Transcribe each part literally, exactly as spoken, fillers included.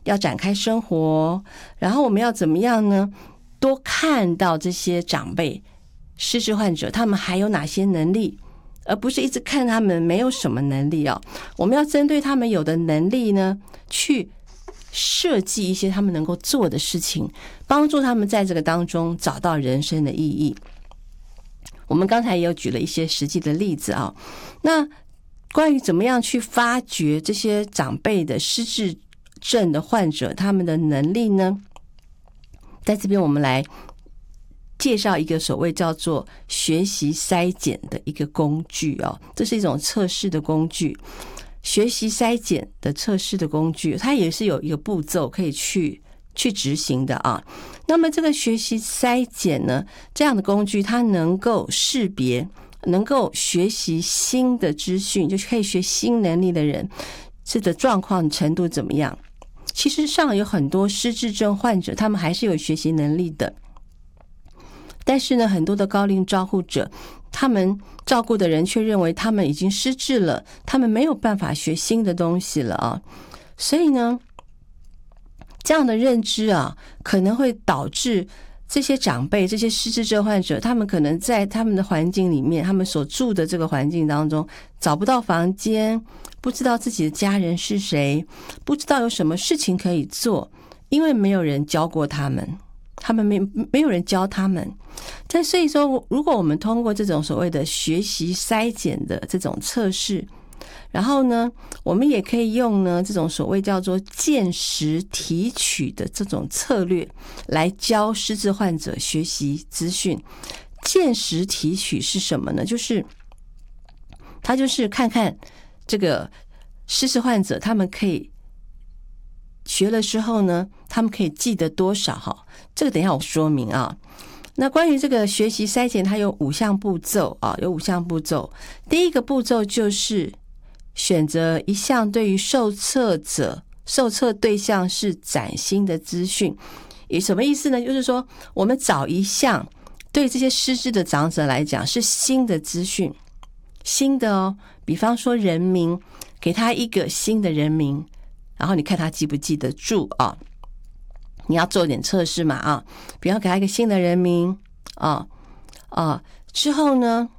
要展开生活，然后我们要怎么样呢？多看到这些长辈失智患者他们还有哪些能力，而不是一直看他们没有什么能力哦。我们要针对他们有的能力呢，去设计一些他们能够做的事情，帮助他们在这个当中找到人生的意义。我们刚才也有举了一些实际的例子啊。那关于怎么样去发掘这些长辈的失智症的患者他们的能力呢？在这边我们来介绍一个所谓叫做学习筛检的一个工具哦，这是一种测试的工具，学习筛检的测试的工具，它也是有一个步骤可以去去执行的啊。那么这个学习筛检呢，这样的工具它能够识别，能够学习新的资讯，就是可以学新能力的人，这个状况程度怎么样？其实上有很多失智症患者，他们还是有学习能力的。但是呢，很多的高龄照护者，他们照顾的人却认为他们已经失智了，他们没有办法学新的东西了啊。所以呢，这样的认知啊，可能会导致这些长辈、这些失智症患者，他们可能在他们的环境里面，他们所住的这个环境当中，找不到房间，不知道自己的家人是谁，不知道有什么事情可以做，因为没有人教过他们。他们没没有人教他们，但所以说，如果我们通过这种所谓的学习筛检的这种测试，然后呢，我们也可以用呢这种所谓叫做见识提取的这种策略来教失智患者学习资讯。见识提取是什么呢？就是他就是看看这个失智患者他们可以学了之后呢，他们可以记得多少哈？这个等一下我说明啊。那关于这个学习筛检，它有五项步骤啊，有五项步骤。第一个步骤就是选择一项对于受测者、受测对象是崭新的资讯。也什么意思呢？就是说，我们找一项对这些失智的长者来讲是新的资讯，新的哦。比方说人名，给他一个新的人名。然后你看他记不记得住啊？你要做点测试嘛啊！比方给他一个新的人名啊啊，之后呢，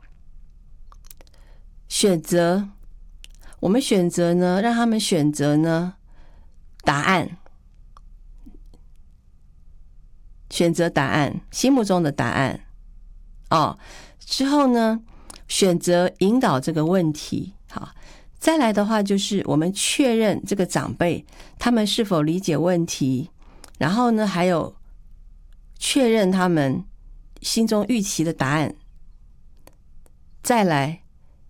选择我们选择呢，让他们选择呢答案，选择答案，心目中的答案哦。之后呢，选择引导这个问题，好。再来的话就是我们确认这个长辈他们是否理解问题，然后呢还有确认他们心中预期的答案，再来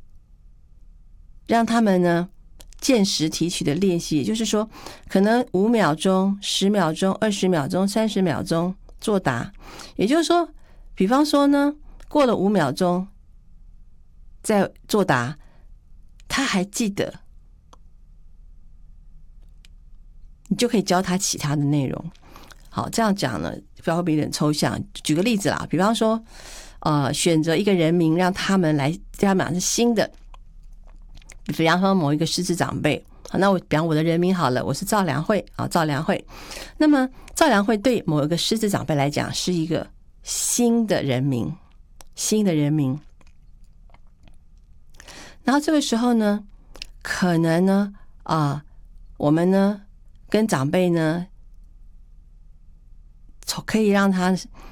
让他们呢见识提取的练习，也就是说可能五秒钟、十秒钟、二十秒钟、三十秒钟作答。也就是说，比方说呢，过了五秒钟再作答，他还记得，你就可以教他其他的内容。好，这样讲呢，不知道会不会有点抽象。举个例子啦，比方说，呃，选择一个人名，让他们来，让他们是新的。比方说某一个失智长辈，好，那我比方我的人名好了，我是赵良慧啊，赵良慧。那么赵良慧对某一个失智长辈来讲是一个新的人名，新的人名。然后这个时候呢，可能呢，啊、呃，我们呢跟长辈呢，可以让他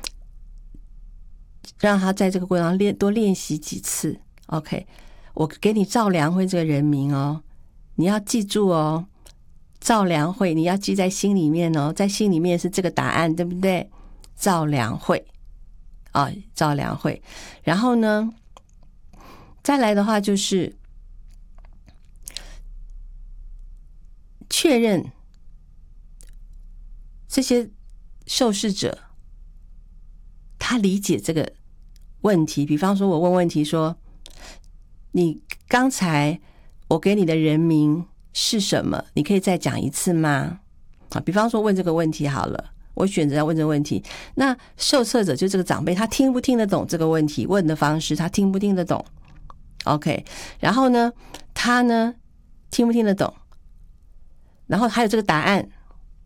让他在这个过程中练多练习几次。OK， 我给你赵良慧这个人名哦，你要记住哦，赵良慧你要记在心里面哦，在心里面是这个答案，对不对？赵良慧啊、哦，赵良慧。然后呢？再来的话就是确认这些受试者他理解这个问题。比方说我问问题说，你刚才我给你的人名是什么？你可以再讲一次吗？啊，比方说问这个问题好了，我选择要问这个问题，那受测者就这个长辈，他听不听得懂这个问题？问的方式他听不听得懂？OK， 然后呢，他呢听不听得懂？然后还有这个答案